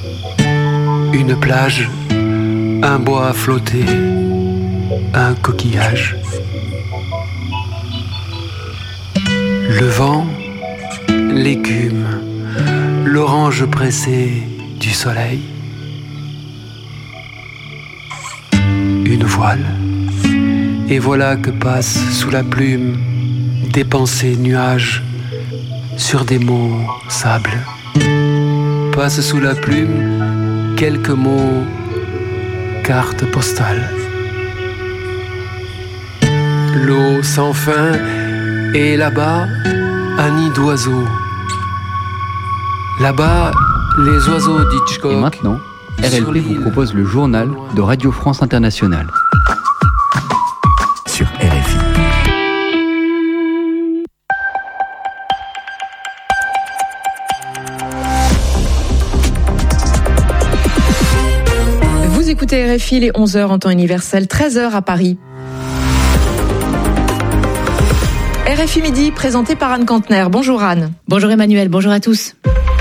Une plage, un bois à flotter, un coquillage. Le vent, l'écume, l'orange pressée du soleil. Une voile, et voilà que passent sous la plume des pensées nuages sur des mots sable. Passent sous la plume quelques mots carte postale. L'eau sans fin et là-bas un nid d'oiseaux. Là-bas les oiseaux d'Hitchcock. Et maintenant, RLP vous propose le journal de Radio France Internationale. Sur RFI. Vous écoutez RFI, les 11h en temps universel, 13h à Paris. RFI Midi, présenté par Anne Kantner. Bonjour Anne. Bonjour Emmanuel, bonjour à tous.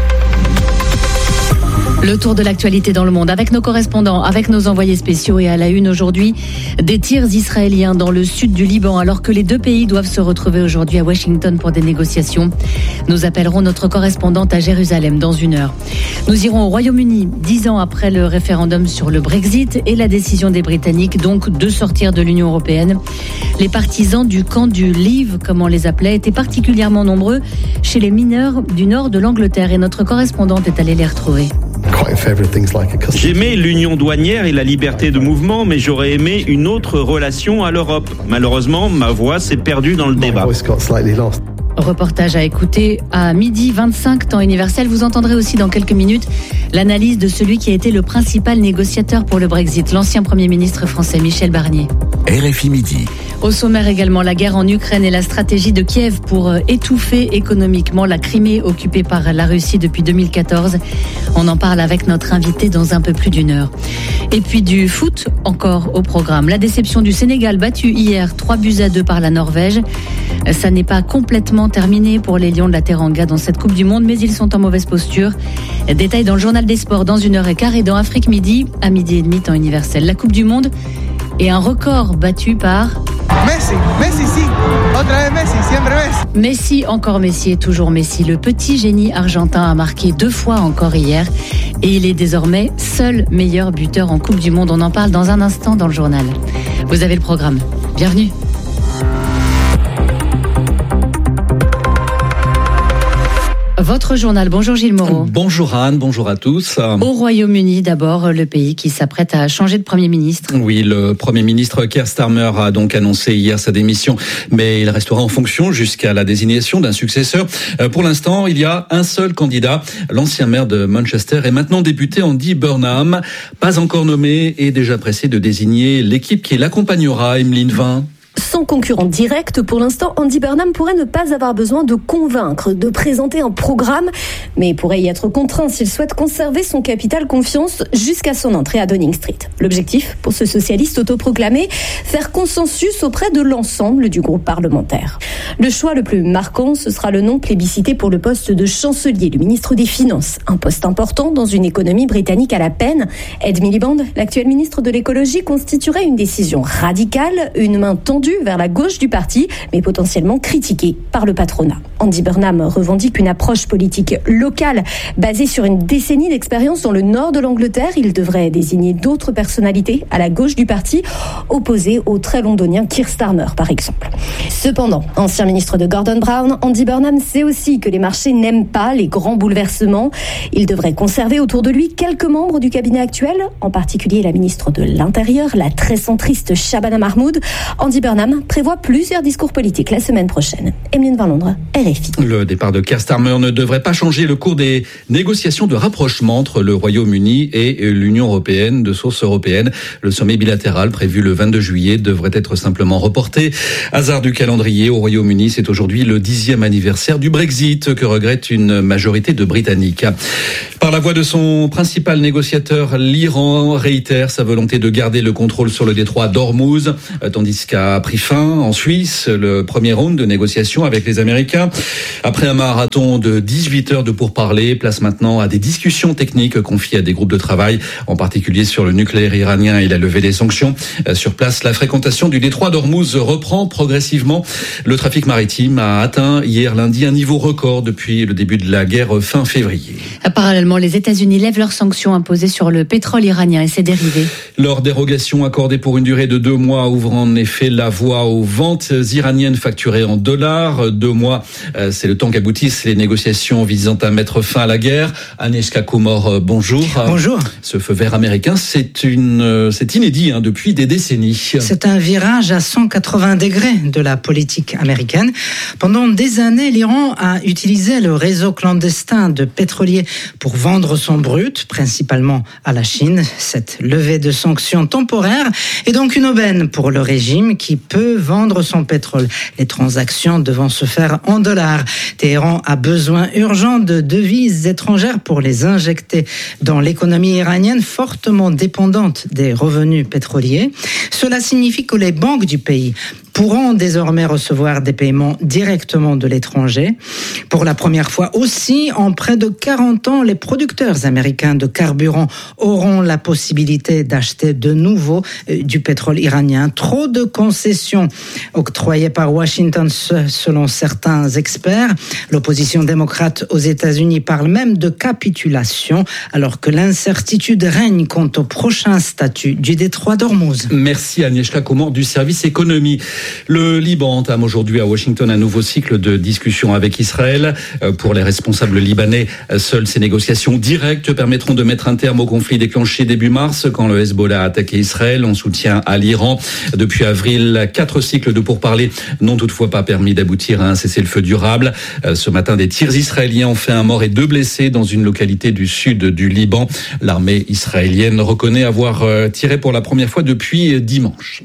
Le tour de l'actualité dans le monde avec nos correspondants, avec nos envoyés spéciaux et à la une aujourd'hui, des tirs israéliens dans le sud du Liban alors que les deux pays doivent se retrouver aujourd'hui à Washington pour des négociations. Nous appellerons notre correspondante à Jérusalem dans une heure. Nous irons au Royaume-Uni, 10 ans après le référendum sur le Brexit et la décision des Britanniques donc de sortir de l'Union européenne. Les partisans du camp du Leave, comme on les appelait, étaient particulièrement nombreux chez les mineurs du nord de l'Angleterre et notre correspondante est allée les retrouver. J'aimais l'union douanière et la liberté de mouvement, mais j'aurais aimé une autre relation à l'Europe. Malheureusement, ma voix s'est perdue dans le débat. Reportage à écouter à 12h25 temps universel. Vous entendrez aussi dans quelques minutes l'analyse de celui qui a été le principal négociateur pour le Brexit, l'ancien Premier ministre français Michel Barnier. RFI Midi. Au sommaire également, la guerre en Ukraine et la stratégie de Kiev pour étouffer économiquement la Crimée occupée par la Russie depuis 2014. On en parle avec notre invité dans un peu plus d'une heure. Et puis du foot encore au programme. La déception du Sénégal battu hier 3-2 par la Norvège. Ça n'est pas complètement terminé pour les Lions de la Teranga dans cette Coupe du Monde, mais ils sont en mauvaise posture. Détail dans le journal des sports dans 1h15 et dans Afrique Midi à 12h30 temps universel. La Coupe du Monde et un record battu par... Messi, si. Otra vez Messi, siempre Messi. Messi, encore Messi et toujours Messi. Le petit génie argentin a marqué 2 fois encore hier et il est désormais seul meilleur buteur en Coupe du Monde. On en parle dans un instant dans le journal. Vous avez le programme. Bienvenue. Votre journal. Bonjour Gilles Moreau. Bonjour Anne, bonjour à tous. Au Royaume-Uni d'abord, le pays qui s'apprête à changer de Premier ministre. Oui, le Premier ministre Keir Starmer a donc annoncé hier sa démission, mais il restera en fonction jusqu'à la désignation d'un successeur. Pour l'instant, il y a un seul candidat, l'ancien maire de Manchester et maintenant député Andy Burnham, pas encore nommé et déjà pressé de désigner l'équipe qui l'accompagnera, Emeline Vin. Sans concurrent direct, pour l'instant, Andy Burnham pourrait ne pas avoir besoin de convaincre, de présenter un programme, mais pourrait y être contraint s'il souhaite conserver son capital confiance jusqu'à son entrée à Downing Street. L'objectif, pour ce socialiste autoproclamé, faire consensus auprès de l'ensemble du groupe parlementaire. Le choix le plus marquant, ce sera le nom plébiscité pour le poste de chancelier, le ministre des Finances. Un poste important dans une économie britannique à la peine. Ed Miliband, l'actuel ministre de l'écologie, constituerait une décision radicale, une main tendue vers la gauche du parti, mais potentiellement critiquée par le patronat. Andy Burnham revendique une approche politique locale basée sur une décennie d'expérience dans le nord de l'Angleterre. Il devrait désigner d'autres personnalités à la gauche du parti, opposées au très londonien Keir Starmer, par exemple. Cependant, ancien ministre de Gordon Brown, Andy Burnham sait aussi que les marchés n'aiment pas les grands bouleversements. Il devrait conserver autour de lui quelques membres du cabinet actuel, en particulier la ministre de l'Intérieur, la très centriste Shabana Mahmoud. Andy Burnham prévoit plusieurs discours politiques la semaine prochaine. Emeline Van Londres, RFI. Le départ de Keir Starmer ne devrait pas changer le cours des négociations de rapprochement entre le Royaume-Uni et l'Union européenne de source européenne. Le sommet bilatéral prévu le 22 juillet devrait être simplement reporté. Hasard du calendrier, au Royaume-Uni, c'est aujourd'hui le 10e anniversaire du Brexit que regrette une majorité de Britanniques. Par la voix de son principal négociateur, l'Iran réitère sa volonté de garder le contrôle sur le détroit d'Ormuz, tandis qu'à a pris fin en Suisse, le premier round de négociations avec les Américains. Après un marathon de 18 heures de pourparlers, place maintenant à des discussions techniques confiées à des groupes de travail, en particulier sur le nucléaire iranien et la levée des sanctions. Sur place, la fréquentation du détroit d'Ormuz reprend progressivement. Le trafic maritime a atteint hier lundi un niveau record depuis le début de la guerre fin février. Parallèlement, les États-Unis lèvent leurs sanctions imposées sur le pétrole iranien et ses dérivés. Leur dérogation accordée pour une durée de 2 mois ouvre en effet la voie aux ventes iraniennes facturées en dollars. 2 mois, c'est le temps qu'aboutissent les négociations visant à mettre fin à la guerre. Agnieszka Kumor, bonjour. Bonjour. Ce feu vert américain, c'est inédit depuis des décennies. C'est un virage à 180 degrés de la politique américaine. Pendant des années, l'Iran a utilisé le réseau clandestin de pétroliers pour vendre son brut, principalement à la Chine. Cette levée de sanctions temporaires est donc une aubaine pour le régime qui peut vendre son pétrole, les transactions devant se faire en dollars. Téhéran a besoin urgent de devises étrangères pour les injecter dans l'économie iranienne fortement dépendante des revenus pétroliers. Cela signifie que les banques du pays pourront désormais recevoir des paiements directement de l'étranger. Pour la première fois aussi, en près de 40 ans, les producteurs américains de carburant auront la possibilité d'acheter de nouveau du pétrole iranien. Trop de concessions octroyées par Washington selon certains experts. L'opposition démocrate aux États-Unis parle même de capitulation, alors que l'incertitude règne quant au prochain statut du détroit d'Ormuz. Merci Agnieszka Kumor du service économie. Le Liban entame aujourd'hui à Washington un nouveau cycle de discussions avec Israël. Pour les responsables libanais, seules ces négociations directes permettront de mettre un terme au conflit déclenché début mars quand le Hezbollah a attaqué Israël en soutien à l'Iran. Depuis avril, 4 cycles de pourparlers n'ont toutefois pas permis d'aboutir à un cessez-le-feu durable. Ce matin, des tirs israéliens ont fait un mort et 2 blessés dans une localité du sud du Liban. L'armée israélienne reconnaît avoir tiré pour la première fois depuis dimanche.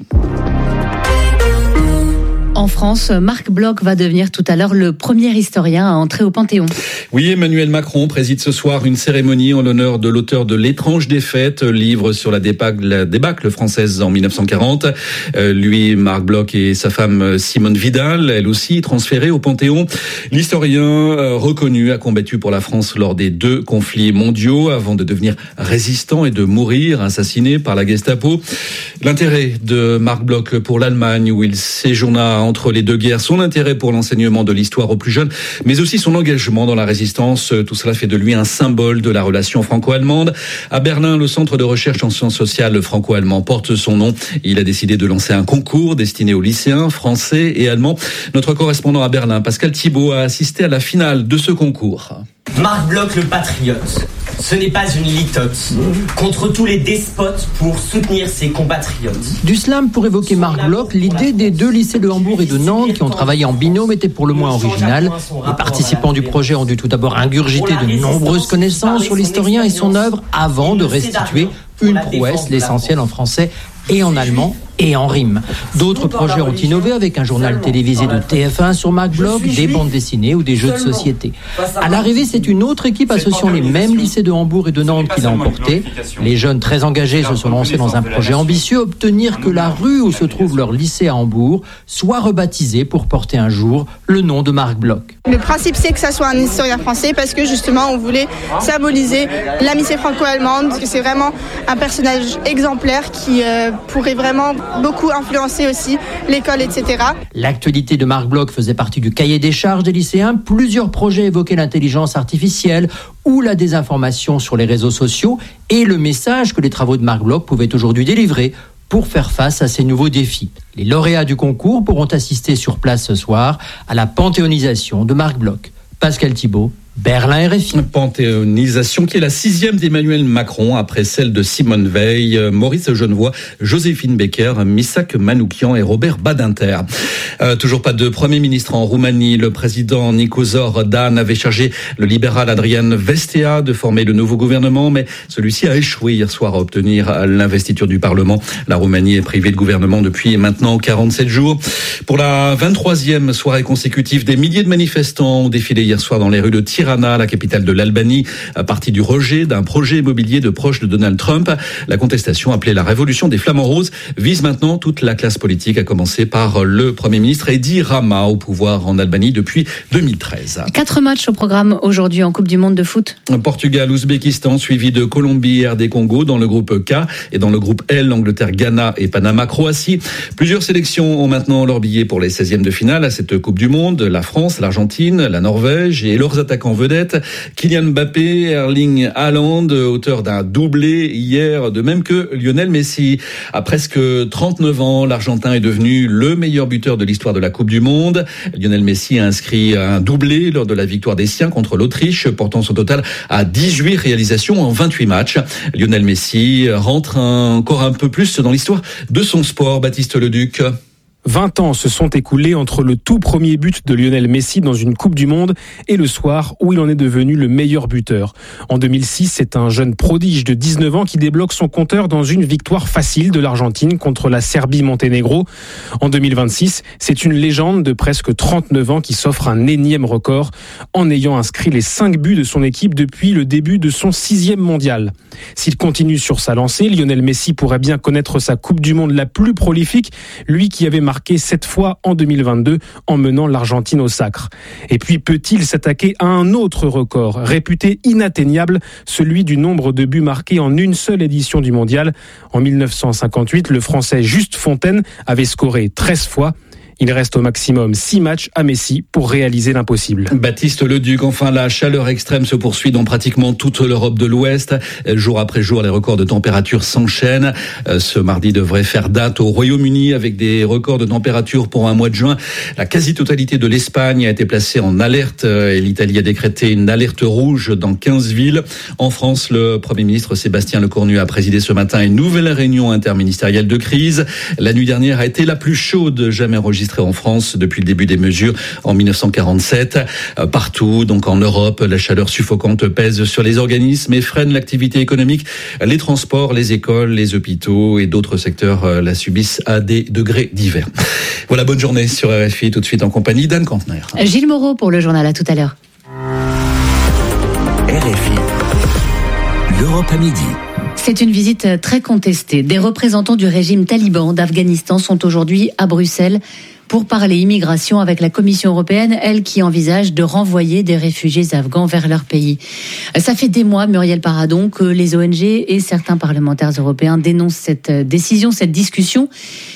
En France, Marc Bloch va devenir tout à l'heure le premier historien à entrer au Panthéon. Oui, Emmanuel Macron préside ce soir une cérémonie en l'honneur de l'auteur de L'étrange défaite, livre sur la débâcle française en 1940. Lui, Marc Bloch, et sa femme Simone Vidal, elle aussi transférée au Panthéon. L'historien reconnu a combattu pour la France lors des 2 conflits mondiaux avant de devenir résistant et de mourir assassiné par la Gestapo. L'intérêt de Marc Bloch pour l'Allemagne où il séjourna entre les 2 guerres, son intérêt pour l'enseignement de l'histoire aux plus jeunes, mais aussi son engagement dans la résistance. Tout cela fait de lui un symbole de la relation franco-allemande. À Berlin, le centre de recherche en sciences sociales franco-allemand porte son nom. Il a décidé de lancer un concours destiné aux lycéens français et allemands. Notre correspondant à Berlin, Pascal Thibault, a assisté à la finale de ce concours. Marc Bloch, le patriote. Ce n'est pas une litote. Contre tous les despotes pour soutenir ses compatriotes. Du slam pour évoquer Marc Bloch, l'idée des 2 lycées de Hambourg et de Nantes qui ont travaillé en binôme était pour le moins originale. Les participants du projet ont dû tout d'abord ingurgiter de nombreuses connaissances sur l'historien et son œuvre avant de restituer une prouesse, l'essentiel en français et en allemand et en rime. D'autres projets ont innové avec un journal télévisé de TF1 sur Marc Bloch, des bandes dessinées ou des jeux de société. À l'arrivée, c'est une autre équipe associant les mêmes lycées de Hambourg et de Nantes qui l'a emporté. Les jeunes très engagés se sont lancés dans un projet ambitieux, obtenir que la rue où se trouve leur lycée à Hambourg soit rebaptisée pour porter un jour le nom de Marc Bloch. Le principe, c'est que ça soit un historien français parce que justement, on voulait symboliser l'amitié franco-allemande, parce que c'est vraiment un personnage exemplaire qui pourrait vraiment beaucoup influencer aussi l'école, etc. L'actualité de Marc Bloch faisait partie du cahier des charges des lycéens. Plusieurs projets évoquaient l'intelligence artificielle ou la désinformation sur les réseaux sociaux et le message que les travaux de Marc Bloch pouvaient aujourd'hui délivrer pour faire face à ces nouveaux défis. Les lauréats du concours pourront assister sur place ce soir à la panthéonisation de Marc Bloch. Pascal Thibault, Berlin RFI. Panthéonisation qui est la 6e d'Emmanuel Macron après celle de Simone Veil, Maurice Genevoix, Joséphine Baker, Missak Manoukian et Robert Badinter. Toujours pas de Premier ministre en Roumanie. Le président Nicozor Dan avait chargé le libéral Adrian Vestea de former le nouveau gouvernement, mais celui-ci a échoué hier soir à obtenir l'investiture du Parlement. La Roumanie est privée de gouvernement depuis maintenant 47 jours. Pour la 23e soirée consécutive, des milliers de manifestants ont défilé hier soir dans les rues de Tirana Tirana, la capitale de l'Albanie, partie du rejet d'un projet immobilier de proches de Donald Trump. La contestation, appelée la révolution des flamants roses, vise maintenant toute la classe politique, à commencer par le Premier ministre Edi Rama, au pouvoir en Albanie depuis 2013. 4 matchs au programme aujourd'hui en Coupe du Monde de foot. Portugal, Ouzbékistan, suivi de Colombie et RD Congo dans le groupe K, et dans le groupe L, Angleterre, Ghana et Panama, Croatie. Plusieurs sélections ont maintenant leur billet pour les 16e de finale à cette Coupe du Monde. La France, l'Argentine, la Norvège et leurs attaquants vedettes. Kylian Mbappé, Erling Haaland, auteur d'un doublé hier, de même que Lionel Messi. À presque 39 ans, l'Argentin est devenu le meilleur buteur de l'histoire de la Coupe du Monde. Lionel Messi a inscrit un doublé lors de la victoire des siens contre l'Autriche, portant son total à 18 réalisations en 28 matchs. Lionel Messi rentre encore un peu plus dans l'histoire de son sport. Baptiste Leduc. 20 ans se sont écoulés entre le tout premier but de Lionel Messi dans une Coupe du Monde et le soir où il en est devenu le meilleur buteur. En 2006, c'est un jeune prodige de 19 ans qui débloque son compteur dans une victoire facile de l'Argentine contre la Serbie-Monténégro. En 2026, c'est une légende de presque 39 ans qui s'offre un énième record en ayant inscrit les 5 buts de son équipe depuis le début de son 6e mondial. S'il continue sur sa lancée, Lionel Messi pourrait bien connaître sa Coupe du Monde la plus prolifique, lui qui avait marqué 7 fois en 2022 en menant l'Argentine au sacre. Et puis peut-il s'attaquer à un autre record, réputé inatteignable, celui du nombre de buts marqués en une seule édition du mondial. En 1958, le Français Juste Fontaine avait scoré 13 fois. Il reste au maximum 6 matchs à Messi pour réaliser l'impossible. Baptiste Leduc, enfin la chaleur extrême se poursuit dans pratiquement toute l'Europe de l'Ouest. Jour après jour, les records de température s'enchaînent. Ce mardi devrait faire date au Royaume-Uni avec des records de température pour un mois de juin. La quasi-totalité de l'Espagne a été placée en alerte et l'Italie a décrété une alerte rouge dans 15 villes. En France, le Premier ministre Sébastien Lecornu a présidé ce matin une nouvelle réunion interministérielle de crise. La nuit dernière a été la plus chaude jamais enregistrée en France depuis le début des mesures en 1947. Partout, donc en Europe, la chaleur suffocante pèse sur les organismes et freine l'activité économique. Les transports, les écoles, les hôpitaux et d'autres secteurs la subissent à des degrés divers. Voilà, bonne journée sur RFI, tout de suite en compagnie d'Anne Kantner. Gilles Moreau pour le journal, à tout à l'heure. RFI, l'Europe à midi. C'est une visite très contestée. Des représentants du régime taliban d'Afghanistan sont aujourd'hui à Bruxelles pour parler immigration avec la Commission européenne, elle qui envisage de renvoyer des réfugiés afghans vers leur pays. Ça fait des mois, Muriel Paradon, que les ONG et certains parlementaires européens dénoncent cette décision, cette discussion.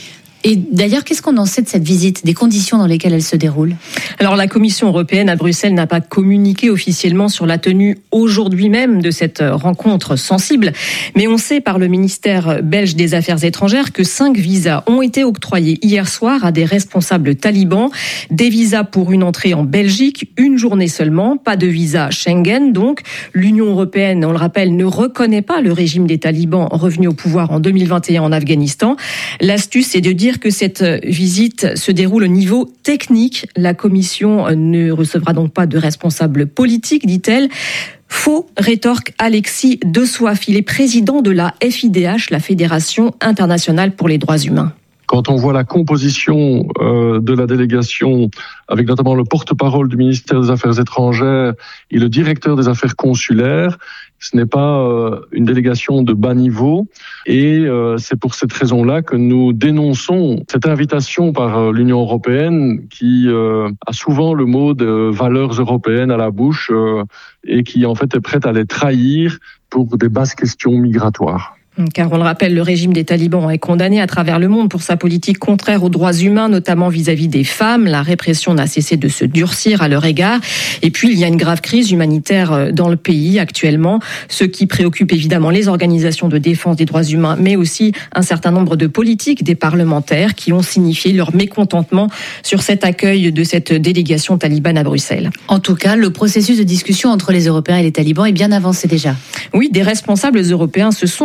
Et d'ailleurs, qu'est-ce qu'on en sait de cette visite, des conditions dans lesquelles elle se déroule ? Alors, la Commission européenne à Bruxelles n'a pas communiqué officiellement sur la tenue aujourd'hui même de cette rencontre sensible, mais on sait par le ministère belge des Affaires étrangères que 5 visas ont été octroyés hier soir à des responsables talibans. Des visas pour une entrée en Belgique, une journée seulement, pas de visa Schengen. Donc, l'Union européenne, on le rappelle, ne reconnaît pas le régime des talibans revenus au pouvoir en 2021 en Afghanistan. L'astuce est de dire que cette visite se déroule au niveau technique. La Commission ne recevra donc pas de responsables politiques, dit-elle. Faux, rétorque Alexis De Soif. Il est président de la FIDH, la Fédération internationale pour les droits humains. Quand on voit la composition de la délégation, avec notamment le porte-parole du ministère des Affaires étrangères et le directeur des affaires consulaires, ce n'est pas une délégation de bas niveau. Et c'est pour cette raison-là que nous dénonçons cette invitation par l'Union européenne qui a souvent le mot de valeurs européennes à la bouche et qui en fait est prête à les trahir pour des basses questions migratoires. Car on le rappelle, le régime des talibans est condamné à travers le monde pour sa politique contraire aux droits humains, notamment vis-à-vis des femmes. La répression n'a cessé de se durcir à leur égard. Et puis, il y a une grave crise humanitaire dans le pays actuellement, ce qui préoccupe évidemment les organisations de défense des droits humains, mais aussi un certain nombre de politiques, des parlementaires qui ont signifié leur mécontentement sur cet accueil de cette délégation talibane à Bruxelles. En tout cas, le processus de discussion entre les Européens et les talibans est bien avancé déjà. Oui, des responsables européens se sont rendus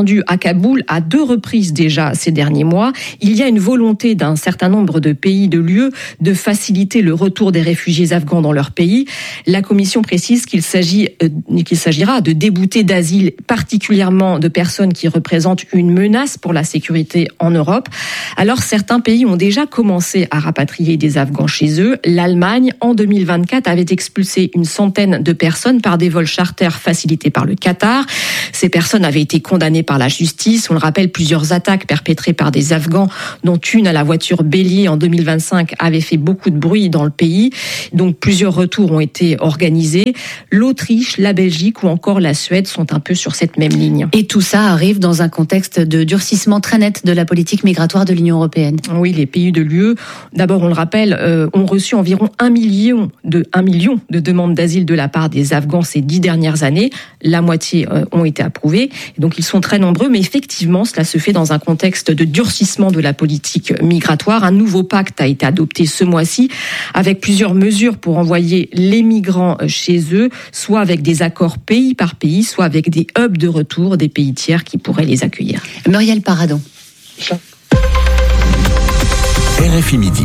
rendu à Kaboul à 2 reprises déjà ces derniers mois. Il y a une volonté d'un certain nombre de pays de l'UE de faciliter le retour des réfugiés afghans dans leur pays. La Commission précise qu'il s'agira de déboutés d'asile, particulièrement de personnes qui représentent une menace pour la sécurité en Europe. Alors certains pays ont déjà commencé à rapatrier des Afghans chez eux. L'Allemagne, en 2024, avait expulsé une centaine de personnes par des vols charters facilités par le Qatar. Ces personnes avaient été condamnées par la justice. On le rappelle, plusieurs attaques perpétrées par des Afghans, dont une à la voiture bélier en 2025, avait fait beaucoup de bruit dans le pays. Donc plusieurs retours ont été organisés. L'Autriche, la Belgique ou encore la Suède sont un peu sur cette même ligne. Et tout ça arrive dans un contexte de durcissement très net de la politique migratoire de l'Union européenne. Oui, les pays de l'UE, d'abord on le rappelle, ont reçu environ 1 million de demandes d'asile de la part des Afghans ces 10 dernières années. La moitié ont été approuvées. Donc ils sont très nombreux, mais effectivement cela se fait dans un contexte de durcissement de la politique migratoire. Un nouveau pacte a été adopté ce mois-ci avec plusieurs mesures pour envoyer les migrants chez eux, soit avec des accords pays par pays, soit avec des hubs de retour des pays tiers qui pourraient les accueillir. Muriel Paradon. RFI Midi.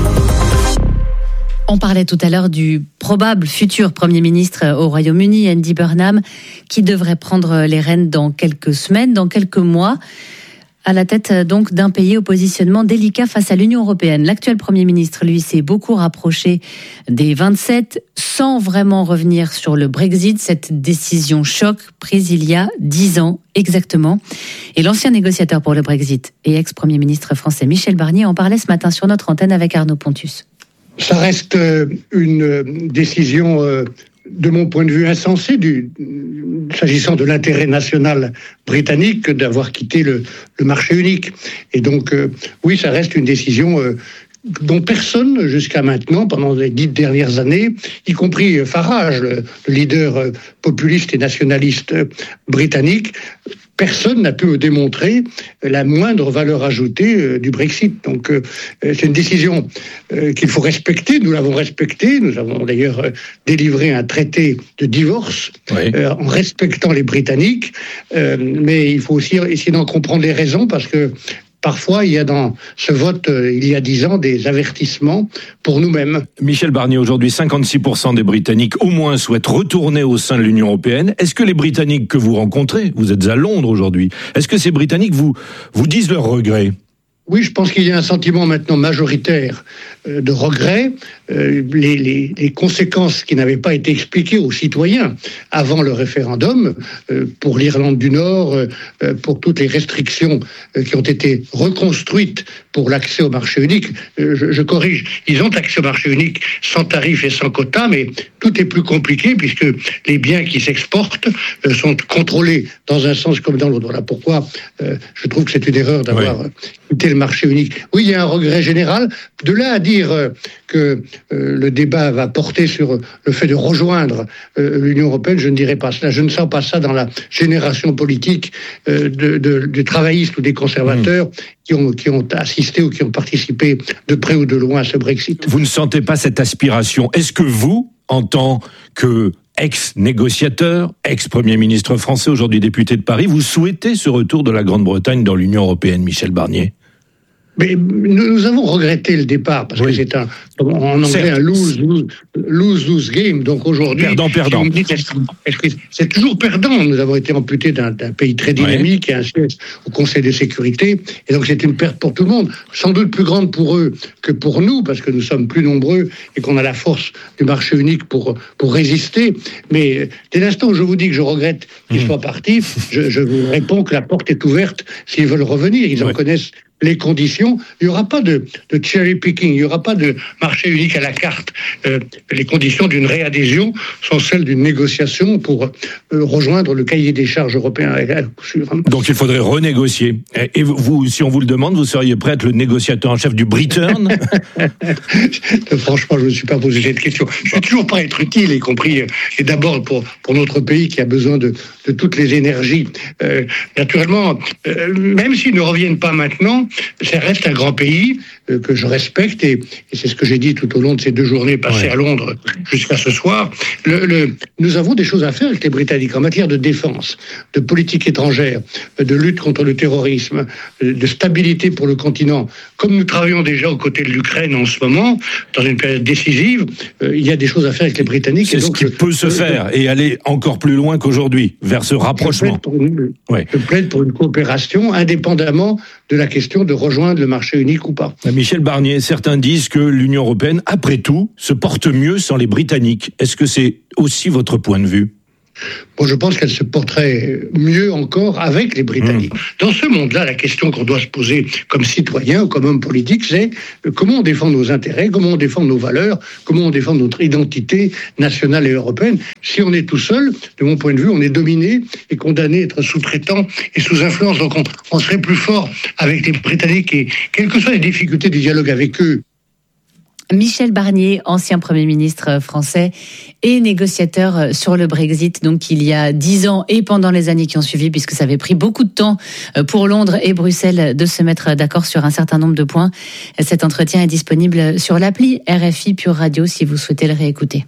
On parlait tout à l'heure du probable futur Premier ministre au Royaume-Uni, Andy Burnham, qui devrait prendre les rênes dans quelques semaines, dans quelques mois, à la tête donc d'un pays au positionnement délicat face à l'Union européenne. L'actuel Premier ministre, lui, s'est beaucoup rapproché des 27, sans vraiment revenir sur le Brexit, cette décision choc prise il y a 10 ans exactement. Et l'ancien négociateur pour le Brexit et ex-Premier ministre français Michel Barnier en parlait ce matin sur notre antenne avec Arnaud Pontus. Ça reste une décision, de mon point de vue, insensée, s'agissant de l'intérêt national britannique d'avoir quitté le marché unique. Et donc, oui, ça reste une décision dont personne, jusqu'à maintenant, pendant les 10 dernières années, y compris Farage, le leader populiste et nationaliste britannique, personne n'a pu démontrer la moindre valeur ajoutée du Brexit. Donc c'est une décision qu'il faut respecter. Nous l'avons respectée. Nous avons d'ailleurs délivré un traité de divorce en respectant les Britanniques. Mais il faut aussi essayer d'en comprendre les raisons parce que parfois, il y a dans ce vote, il y a 10 ans, des avertissements pour nous-mêmes. Michel Barnier, aujourd'hui, 56% des Britanniques au moins souhaitent retourner au sein de l'Union européenne. Est-ce que les Britanniques que vous rencontrez, vous êtes à Londres aujourd'hui, est-ce que ces Britanniques vous disent leurs regrets ? Oui, je pense qu'il y a un sentiment maintenant majoritaire de regret. Les conséquences qui n'avaient pas été expliquées aux citoyens avant le référendum, pour l'Irlande du Nord, pour toutes les restrictions qui ont été reconstruites pour l'accès au marché unique. Je corrige, ils ont accès au marché unique sans tarif et sans quota, mais tout est plus compliqué puisque les biens qui s'exportent sont contrôlés dans un sens comme dans l'autre. Voilà pourquoi je trouve que c'est une erreur d'avoir quitté le marché unique. Oui, il y a un regret général. De là à dire que le débat va porter sur le fait de rejoindre l'Union européenne, je ne dirais pas cela. Je ne sens pas ça dans la génération politique des travaillistes ou des conservateurs qui ont assisté ou qui ont participé de près ou de loin à ce Brexit. Vous ne sentez pas cette aspiration ? Est-ce que vous, en tant que ex-négociateur, ex-premier ministre français, aujourd'hui député de Paris, vous souhaitez ce retour de la Grande-Bretagne dans l'Union européenne, Michel Barnier ? Mais nous avons regretté le départ, parce que c'est en anglais un lose-lose game. Donc aujourd'hui, perdant. C'est toujours perdant. Nous avons été amputés d'un pays très dynamique et un siège au Conseil de sécurité. Et donc c'est une perte pour tout le monde. Sans doute plus grande pour eux que pour nous, parce que nous sommes plus nombreux et qu'on a la force du marché unique pour résister. Mais dès l'instant où je vous dis que je regrette qu'ils soient partis, je vous réponds que la porte est ouverte s'ils veulent revenir. Ils en connaissent les conditions. Il n'y aura pas de cherry picking, il n'y aura pas de marché unique à la carte. Les conditions d'une réadhésion sont celles d'une négociation pour rejoindre le cahier des charges européen à coup sûr. Donc il faudrait renégocier. Et vous, si on vous le demande, vous seriez prêt à être le négociateur en chef du Britain ? Franchement, je ne me suis pas posé cette question. Je suis toujours prêt à être utile, y compris et d'abord pour notre pays qui a besoin de toutes les énergies. Naturellement, même s'ils ne reviennent pas maintenant, ça reste un grand pays. que je respecte, et c'est ce que j'ai dit tout au long de ces 2 journées passées à Londres jusqu'à ce soir. Nous avons des choses à faire avec les Britanniques en matière de défense, de politique étrangère, de lutte contre le terrorisme, de stabilité pour le continent. Comme nous travaillons déjà aux côtés de l'Ukraine en ce moment, dans une période décisive, il y a des choses à faire avec les Britanniques. C'est ce qui peut se faire et aller encore plus loin qu'aujourd'hui, vers ce rapprochement. Je plaide pour une coopération indépendamment de la question de rejoindre le marché unique ou pas. Michel Barnier, certains disent que l'Union européenne, après tout, se porte mieux sans les Britanniques. Est-ce que c'est aussi votre point de vue ? Moi, je pense qu'elle se porterait mieux encore avec les Britanniques. Dans ce monde-là, la question qu'on doit se poser comme citoyen ou comme homme politique, c'est comment on défend nos intérêts, comment on défend nos valeurs, comment on défend notre identité nationale et européenne. Si on est tout seul, de mon point de vue, on est dominé et condamné à être sous-traitant et sous influence. Donc on serait plus fort avec les Britanniques, et quelles que soient les difficultés du dialogue avec eux. Michel Barnier, ancien Premier ministre français et négociateur sur le Brexit, donc il y a 10 ans et pendant les années qui ont suivi, puisque ça avait pris beaucoup de temps pour Londres et Bruxelles de se mettre d'accord sur un certain nombre de points. Cet entretien est disponible sur l'appli RFI Pure Radio si vous souhaitez le réécouter.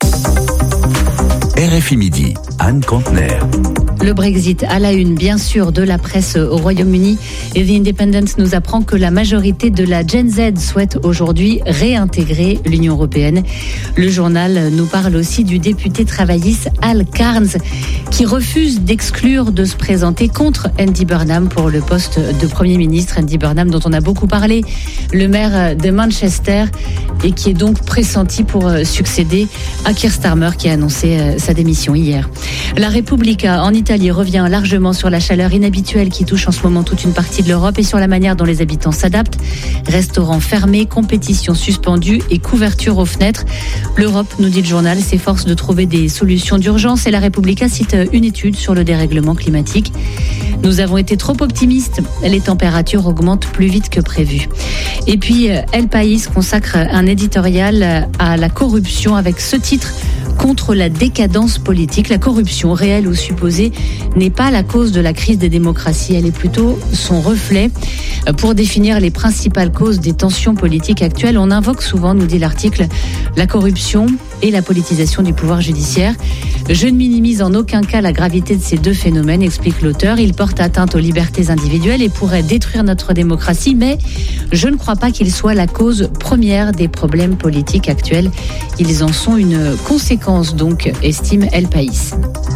RFI Midi, Anne Kantner. Le Brexit à la une, bien sûr, de la presse au Royaume-Uni. Et The Independent nous apprend que la majorité de la Gen Z souhaite aujourd'hui réintégrer l'Union européenne. Le journal nous parle aussi du député travailliste Al Cairns, qui refuse d'exclure de se présenter contre Andy Burnham pour le poste de Premier ministre. Andy Burnham, dont on a beaucoup parlé, le maire de Manchester, et qui est donc pressenti pour succéder à Keir Starmer, qui a annoncé sa démission hier. La Repubblica en Italie revient largement sur la chaleur inhabituelle qui touche en ce moment toute une partie de l'Europe et sur la manière dont les habitants s'adaptent. Restaurants fermés, compétitions suspendues et couverture aux fenêtres. L'Europe, nous dit le journal, s'efforce de trouver des solutions d'urgence, et la Repubblica cite une étude sur le dérèglement climatique. Nous avons été trop optimistes, les températures augmentent plus vite que prévu. Et puis El País consacre un éditorial à la corruption avec ce titre: contre la décadence politique. La corruption, réelle ou supposée, n'est pas la cause de la crise des démocraties, elle est plutôt son reflet. Pour définir les principales causes des tensions politiques actuelles, on invoque souvent, nous dit l'article, la corruption et la politisation du pouvoir judiciaire. Je ne minimise en aucun cas la gravité de ces deux phénomènes, explique l'auteur. Ils portent atteinte aux libertés individuelles et pourraient détruire notre démocratie, mais je ne crois pas qu'ils soient la cause première des problèmes politiques actuels. Ils en sont une conséquence, donc, estime El País.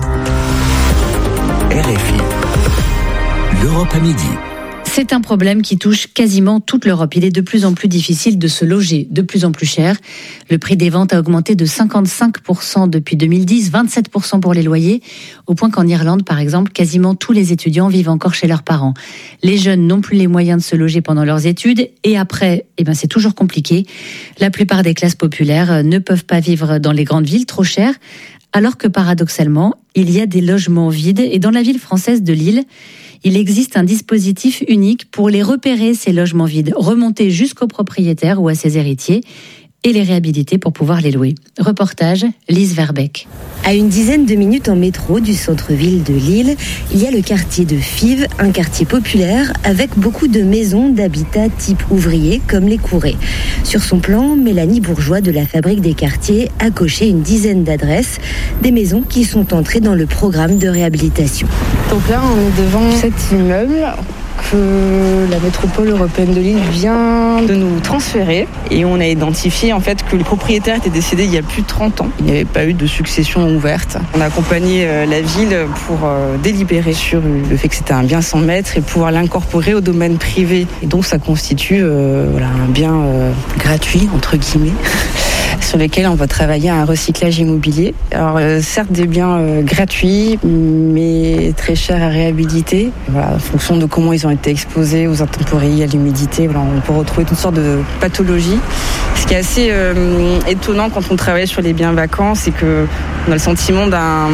RFI, l'Europe à midi. C'est un problème qui touche quasiment toute l'Europe. Il est de plus en plus difficile de se loger, de plus en plus cher. Le prix des ventes a augmenté de 55% depuis 2010, 27% pour les loyers, au point qu'en Irlande, par exemple, quasiment tous les étudiants vivent encore chez leurs parents. Les jeunes n'ont plus les moyens de se loger pendant leurs études, et après, c'est toujours compliqué. La plupart des classes populaires ne peuvent pas vivre dans les grandes villes, trop chères, alors que paradoxalement, il y a des logements vides. Et dans la ville française de Lille, il existe un dispositif unique pour les repérer, ces logements vides, remonter jusqu'aux propriétaires ou à ses héritiers et les réhabiliter pour pouvoir les louer. Reportage, Lise Verbeek. À une dizaine de minutes en métro du centre-ville de Lille, il y a le quartier de Fives, un quartier populaire avec beaucoup de maisons d'habitat type ouvrier comme les Courets. Sur son plan, Mélanie Bourgeois de la Fabrique des quartiers a coché une dizaine d'adresses, des maisons qui sont entrées dans le programme de réhabilitation. Donc là, on est devant cet immeuble que la métropole européenne de Lille vient de nous transférer, et on a identifié en fait que le propriétaire était décédé il y a plus de 30 ans. Il n'y avait pas eu de succession ouverte. On a accompagné la ville pour délibérer sur le fait que c'était un bien sans maître et pouvoir l'incorporer au domaine privé. Et donc ça constitue un bien gratuit, entre guillemets, sur lesquels on va travailler à un recyclage immobilier. Alors certes des biens gratuits, mais très chers à réhabiliter. En fonction de comment ils ont été exposés aux intempéries, à l'humidité, on peut retrouver toutes sortes de pathologies. Ce qui est assez étonnant quand on travaille sur les biens vacants, c'est qu'on a le sentiment de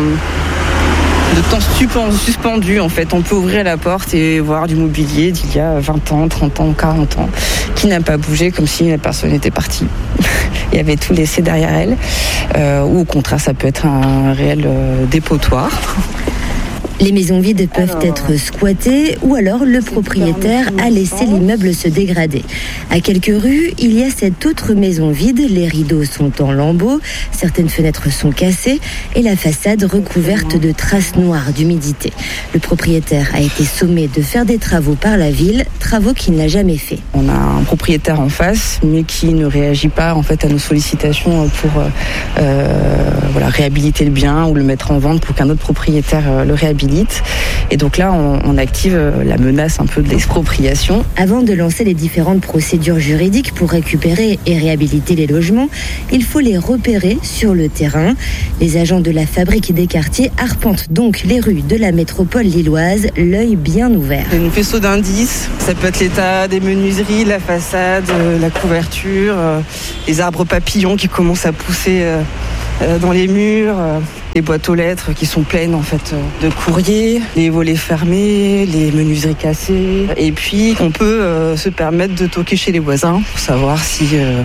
temps suspendu en fait. On peut ouvrir la porte et voir du mobilier d'il y a 20 ans, 30 ans, 40 ans, qui n'a pas bougé, comme si la personne était partie et avait tout laissé derrière elle. Ou au contraire, ça peut être un réel dépotoir. Les maisons vides peuvent être squattées ou alors le propriétaire a laissé l'immeuble se dégrader. À quelques rues, il y a cette autre maison vide. Les rideaux sont en lambeaux, certaines fenêtres sont cassées et la façade recouverte de traces noires d'humidité. Le propriétaire a été sommé de faire des travaux par la ville, travaux qu'il n'a jamais fait. On a un propriétaire en face, mais qui ne réagit pas en fait à nos sollicitations pour réhabiliter le bien ou le mettre en vente pour qu'un autre propriétaire le réhabilite. Et donc là, on active la menace un peu de l'expropriation. Avant de lancer les différentes procédures juridiques pour récupérer et réhabiliter les logements, il faut les repérer sur le terrain. Les agents de la Fabrique des quartiers arpentent donc les rues de la métropole lilloise, l'œil bien ouvert. Une faisceau d'indices, ça peut être l'état des menuiseries, la façade, la couverture, les arbres papillons qui commencent à pousser dans les murs, les boîtes aux lettres qui sont pleines en fait de courriers, les volets fermés, les menuiseries cassées. Et puis on peut se permettre de toquer chez les voisins pour savoir si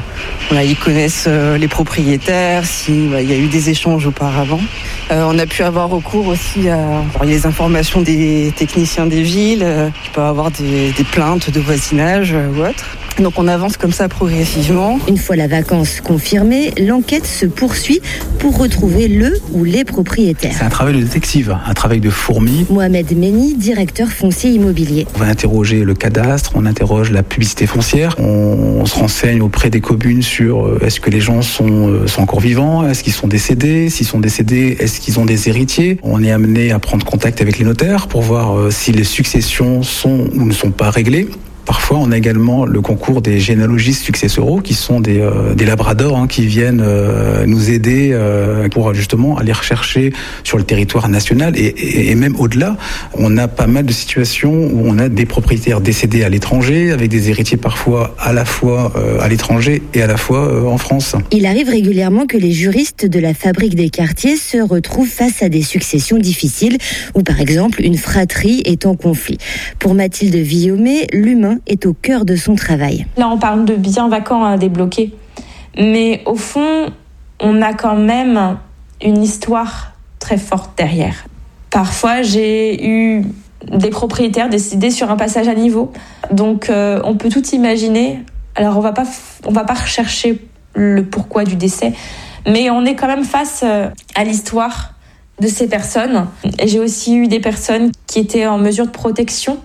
ils connaissent les propriétaires, s'il y a eu des échanges auparavant. On a pu avoir recours aussi à les informations des techniciens des villes, qui peuvent avoir des plaintes de voisinage ou autre. Donc on avance comme ça progressivement. Une fois la vacance confirmée, l'enquête se poursuit pour retrouver le ou les propriétaires. C'est un travail de détective, un travail de fourmi. Mohamed Meni, directeur foncier immobilier. On va interroger le cadastre, on interroge la publicité foncière, on se renseigne auprès des communes sur est-ce que les gens sont encore vivants, est-ce qu'ils sont décédés, s'ils sont décédés, est-ce qu'ils ont des héritiers. On est amené à prendre contact avec les notaires pour voir si les successions sont ou ne sont pas réglées. Parfois, on a également le concours des généalogistes successoraux, qui sont des labradors qui viennent nous aider pour justement aller rechercher sur le territoire national et même au-delà. On a pas mal de situations où on a des propriétaires décédés à l'étranger, avec des héritiers parfois à la fois à l'étranger et à la fois en France. Il arrive régulièrement que les juristes de la Fabrique des quartiers se retrouvent face à des successions difficiles, où par exemple une fratrie est en conflit. Pour Mathilde Villomé, l'humain est au cœur de son travail. Là, on parle de biens vacants à débloquer. Mais au fond, on a quand même une histoire très forte derrière. Parfois, j'ai eu des propriétaires décidés sur un passage à niveau. Donc, on peut tout imaginer. Alors, on va pas rechercher le pourquoi du décès, mais on est quand même face à l'histoire de ces personnes. Et j'ai aussi eu des personnes qui étaient en mesure de protection,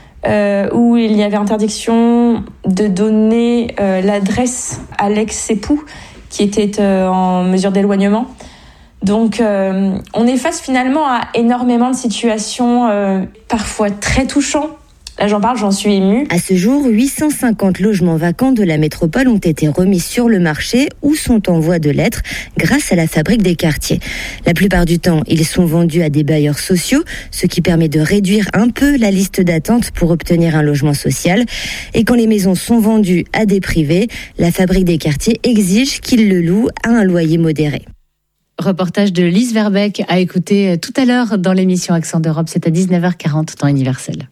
où il y avait interdiction de donner l'adresse à l'ex-époux qui était en mesure d'éloignement. Donc on est face finalement à énormément de situations parfois très touchantes. Là, j'en parle, j'en suis émue. À ce jour, 850 logements vacants de la métropole ont été remis sur le marché ou sont en voie de l'être grâce à la Fabrique des quartiers. La plupart du temps, ils sont vendus à des bailleurs sociaux, ce qui permet de réduire un peu la liste d'attente pour obtenir un logement social. Et quand les maisons sont vendues à des privés, la Fabrique des quartiers exige qu'ils le louent à un loyer modéré. Reportage de Lise Verbeek à écouter tout à l'heure dans l'émission Accent d'Europe. C'est à 19h40 temps universel.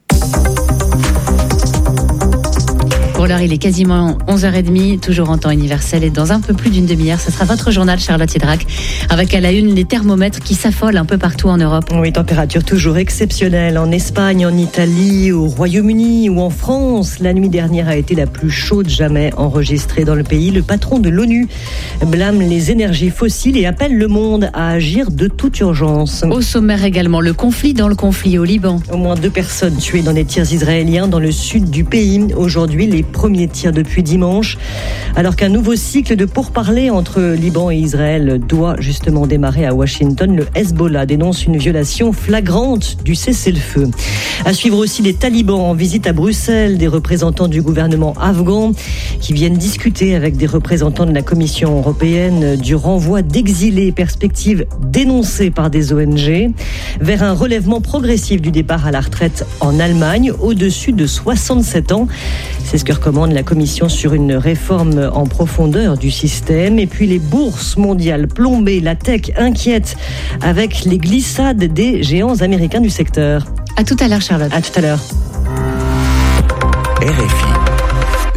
Pour l'heure, il est quasiment 11h30, toujours en temps universel. Et dans un peu plus d'une demi-heure, ce sera votre journal, Charlotte Hydrac, avec à la une les thermomètres qui s'affolent un peu partout en Europe. Oui, température toujours exceptionnelle en Espagne, en Italie, au Royaume-Uni ou en France. La nuit dernière a été la plus chaude jamais enregistrée dans le pays. Le patron de l'ONU blâme les énergies fossiles et appelle le monde à agir de toute urgence. Au sommaire également, le conflit dans le conflit au Liban. Au moins 2 personnes tuées dans des tirs israéliens dans le sud du pays. Aujourd'hui, les premiers tirs depuis dimanche, alors qu'un nouveau cycle de pourparlers entre Liban et Israël doit justement démarrer à Washington. Le Hezbollah dénonce une violation flagrante du cessez-le-feu. À suivre aussi les talibans en visite à Bruxelles, des représentants du gouvernement afghan qui viennent discuter avec des représentants de la Commission européenne du renvoi d'exilés, perspective dénoncée par des ONG, vers un relèvement progressif du départ à la retraite en Allemagne, au-dessus de 67 ans. C'est ce que recommande la Commission sur une réforme en profondeur du système. Et puis les bourses mondiales plombées, la tech inquiète avec les glissades des géants américains du secteur. À tout à l'heure, Charlotte. À tout à l'heure. RFI.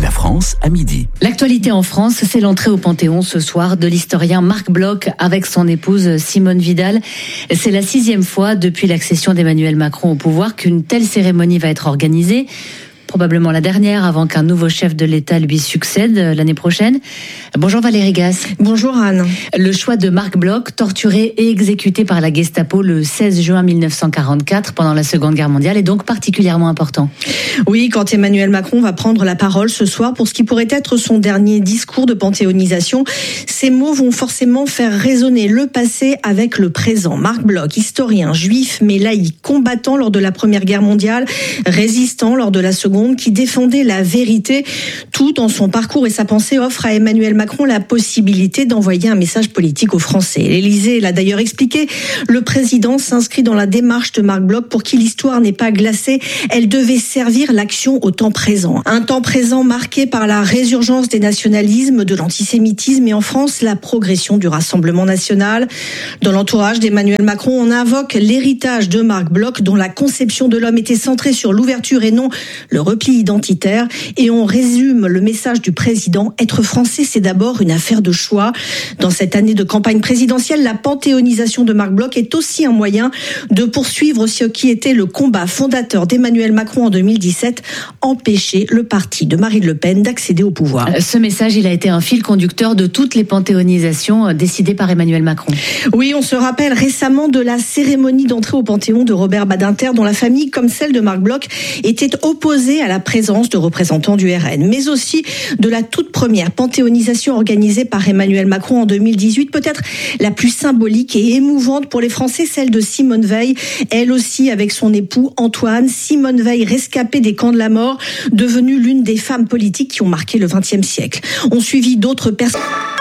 La France à midi. L'actualité en France, c'est l'entrée au Panthéon ce soir de l'historien Marc Bloch avec son épouse Simone Vidal. C'est la 6e fois depuis l'accession d'Emmanuel Macron au pouvoir qu'une telle cérémonie va être organisée. Probablement la dernière avant qu'un nouveau chef de l'État lui succède l'année prochaine. Bonjour Valérie Gasse. Bonjour Anne. Le choix de Marc Bloch, torturé et exécuté par la Gestapo le 16 juin 1944 pendant la Seconde Guerre mondiale, est donc particulièrement important. Oui, quand Emmanuel Macron va prendre la parole ce soir pour ce qui pourrait être son dernier discours de panthéonisation, ces mots vont forcément faire résonner le passé avec le présent. Marc Bloch, historien, juif mais laïque, combattant lors de la Première Guerre mondiale, résistant lors de la Seconde, qui défendait la vérité. Tout dans son parcours et sa pensée offre à Emmanuel Macron la possibilité d'envoyer un message politique aux Français. L'Élysée l'a d'ailleurs expliqué, le président s'inscrit dans la démarche de Marc Bloch pour qui l'histoire n'est pas glacée, elle devait servir l'action au temps présent. Un temps présent marqué par la résurgence des nationalismes, de l'antisémitisme et en France, la progression du Rassemblement national. Dans l'entourage d'Emmanuel Macron, on invoque l'héritage de Marc Bloch dont la conception de l'homme était centrée sur l'ouverture et non le repli identitaire, et on résume le message du président: être français, c'est d'abord une affaire de choix. Dans cette année de campagne présidentielle, la panthéonisation de Marc Bloch est aussi un moyen de poursuivre ce qui était le combat fondateur d'Emmanuel Macron en 2017, empêcher le parti de Marine Le Pen d'accéder au pouvoir. Ce message, il a été un fil conducteur de toutes les panthéonisations décidées par Emmanuel Macron. Oui, on se rappelle récemment de la cérémonie d'entrée au Panthéon de Robert Badinter, dont la famille, comme celle de Marc Bloch, était opposée à la présence de représentants du RN, mais aussi de la toute première panthéonisation organisée par Emmanuel Macron en 2018, peut-être la plus symbolique et émouvante pour les Français, celle de Simone Veil, elle aussi avec son époux Antoine. Simone Veil, rescapée des camps de la mort, devenue l'une des femmes politiques qui ont marqué le XXe siècle. On suivi d'autres personnes.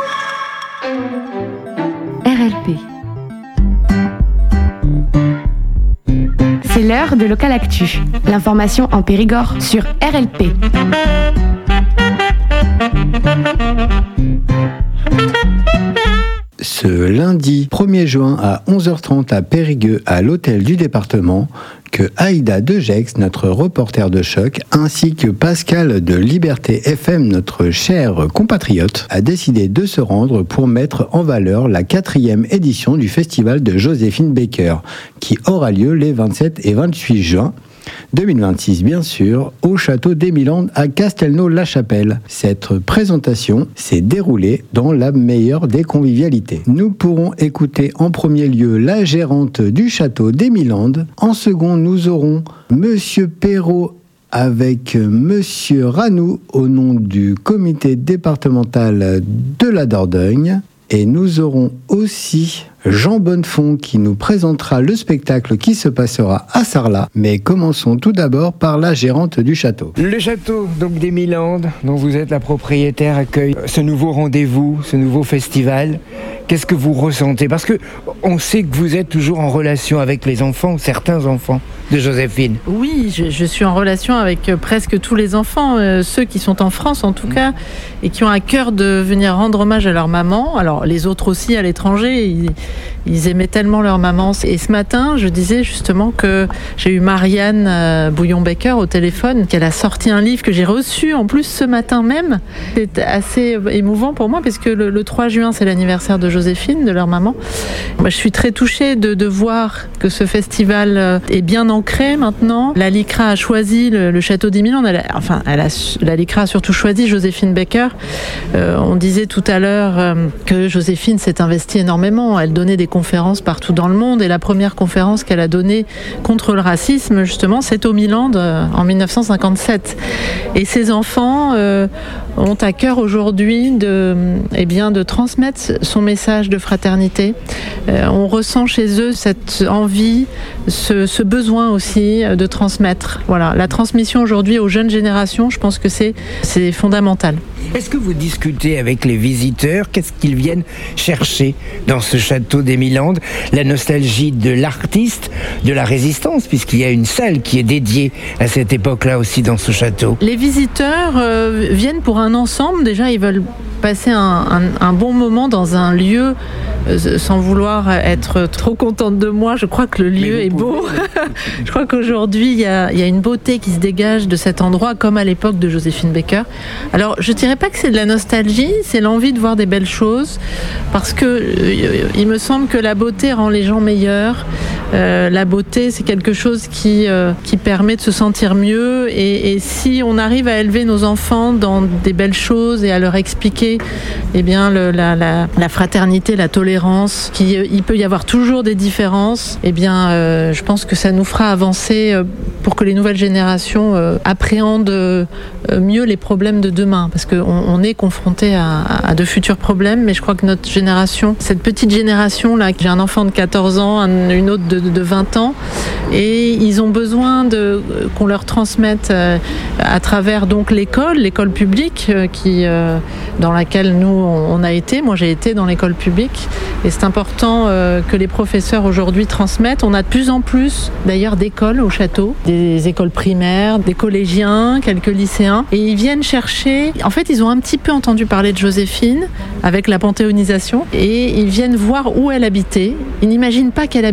RLP. C'est l'heure de Local Actu. L'information en Périgord sur RLP. Ce lundi 1er juin à 11h30 à Périgueux, à l'hôtel du département, que Aïda de Gex, notre reporter de choc, ainsi que Pascal de Liberté FM, notre cher compatriote, a décidé de se rendre pour mettre en valeur la 4e édition du festival de Joséphine Baker, qui aura lieu les 27 et 28 juin 2026, bien sûr, au château d'Émilande à Castelnau-la-Chapelle. Cette présentation s'est déroulée dans la meilleure des convivialités. Nous pourrons écouter en premier lieu la gérante du château d'Émilande. En second, nous aurons Monsieur Perrault avec Monsieur Ranou au nom du comité départemental de la Dordogne. Et nous aurons aussi Jean Bonnefond qui nous présentera le spectacle qui se passera à Sarlat. Mais commençons tout d'abord par la gérante du château. Le château donc d'Émilande, dont vous êtes la propriétaire, accueille ce nouveau rendez-vous, ce nouveau festival. Qu'est-ce que vous ressentez? Parce que on sait que vous êtes toujours en relation avec les enfants, certains enfants de Joséphine. Oui, je suis en relation avec presque tous les enfants, ceux qui sont en France en tout cas, et qui ont à cœur de venir rendre hommage à leur maman. Alors les autres aussi à l'étranger, ils aimaient tellement leur maman. Et ce matin, je disais justement que j'ai eu Marianne Bouillon-Baker au téléphone, qu'elle a sorti un livre que j'ai reçu en plus ce matin même. C'est assez émouvant pour moi parce que le 3 juin, c'est l'anniversaire de Joséphine, de leur maman. Moi, je suis très touchée de voir que ce festival est bien ancré maintenant. La LICRA a choisi le château d'Émilande. La LICRA a surtout choisi Joséphine Baker. On disait tout à l'heure que Joséphine s'est investie énormément. Elle donnait des conférences partout dans le monde et la première conférence qu'elle a donnée contre le racisme, justement, c'est au Milande en 1957. Et ces enfants ont à cœur aujourd'hui de transmettre son message de fraternité. On ressent chez eux cette envie, ce besoin aussi de transmettre. Voilà, la transmission aujourd'hui aux jeunes générations, je pense que c'est fondamental. Est-ce que vous discutez avec les visiteurs? Qu'est-ce qu'ils viennent chercher dans ce château d'Émilande? La nostalgie de l'artiste, de la résistance, puisqu'il y a une salle qui est dédiée à cette époque-là aussi dans ce château. Les visiteurs viennent pour un ensemble. Déjà, ils veulent passer un bon moment dans un lieu sans vouloir être trop contente de moi, je crois que le lieu est beau. Je crois qu'aujourd'hui, il y a une beauté qui se dégage de cet endroit, comme à l'époque de Joséphine Baker. Alors, je dirais pas que c'est de la nostalgie, c'est l'envie de voir des belles choses, parce que il me semble que la beauté rend les gens meilleurs. La beauté, c'est quelque chose qui permet de se sentir mieux, et si on arrive à élever nos enfants dans des belles choses et à leur expliquer, eh bien, la fraternité, la tolérance, il peut y avoir toujours des différences, eh bien, je pense que ça nous fera avancer pour que les nouvelles générations appréhendent mieux les problèmes de demain, parce qu'on est confronté à de futurs problèmes, mais je crois que notre génération, cette petite génération là, j'ai un enfant de 14 ans, une autre de 20 ans, et ils ont besoin qu'on leur transmette à travers donc l'école publique dans laquelle nous on a été. Moi j'ai été dans l'école publique, et c'est important que les professeurs aujourd'hui transmettent. On a de plus en plus d'ailleurs d'écoles au château, des écoles primaires, des collégiens, quelques lycéens, et ils viennent chercher, en fait ils ont un petit peu entendu parler de Joséphine avec la panthéonisation, et ils viennent voir où elle habitait. Ils n'imaginent pas qu'elle